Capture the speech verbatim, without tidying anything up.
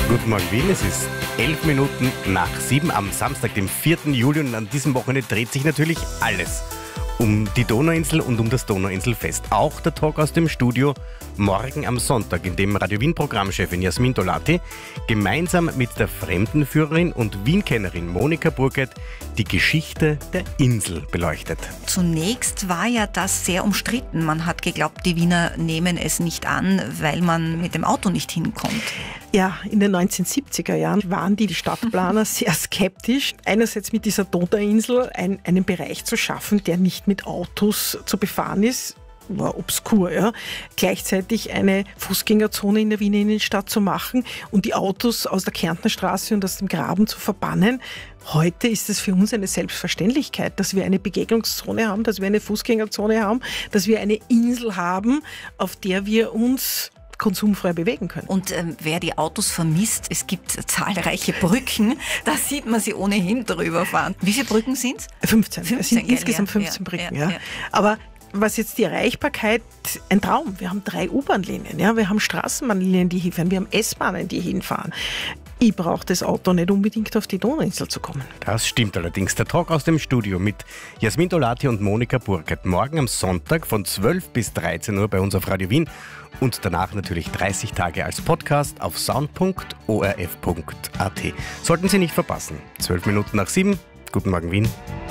Guten Morgen Wien, es ist elf Minuten nach sieben am Samstag, dem vierten Juli, und an diesem Wochenende dreht sich natürlich alles um die Donauinsel und um das Donauinselfest. Auch der Talk aus dem Studio morgen am Sonntag, in dem Radio Wien Programmchefin Jasmin Dolati gemeinsam mit der Fremdenführerin und Wien-Kennerin Monika Burkert die Geschichte der Insel beleuchtet. Zunächst war ja das sehr umstritten. Man hat geglaubt, die Wiener nehmen es nicht an, weil man mit dem Auto nicht hinkommt. Ja, in den neunzehnhundert-siebziger Jahren waren die Stadtplaner sehr skeptisch, einerseits mit dieser Donauinsel ein, einen Bereich zu schaffen, der nicht mit Autos zu befahren ist. War obskur, ja. Gleichzeitig eine Fußgängerzone in der Wiener Innenstadt zu machen und die Autos aus der Kärntner Straße und aus dem Graben zu verbannen. Heute ist es für uns eine Selbstverständlichkeit, dass wir eine Begegnungszone haben, dass wir eine Fußgängerzone haben, dass wir eine Insel haben, auf der wir uns konsumfrei bewegen können. Und ähm, wer die Autos vermisst, es gibt zahlreiche Brücken, da sieht man sie ohnehin drüber fahren. Wie viele Brücken sind es? fünfzehn. fünfzehn. Es sind Gell, insgesamt ja, fünfzehn ja, Brücken. ja, Ja. ja. Aber was jetzt die Erreichbarkeit, ein Traum. Wir haben drei U-Bahn-Linien, ja? Wir haben Straßenbahnlinien, die hinfahren, wir haben S-Bahnen, die hinfahren. Ich brauche das Auto nicht unbedingt auf die Donauinsel zu kommen. Das stimmt allerdings. Der Talk aus dem Studio mit Jasmin Dolati und Monika Burkert. Morgen am Sonntag von zwölf bis dreizehn Uhr bei uns auf Radio Wien und danach natürlich dreißig Tage als Podcast auf sound punkt o r f punkt a t. Sollten Sie nicht verpassen. zwölf Minuten nach sieben. Guten Morgen Wien.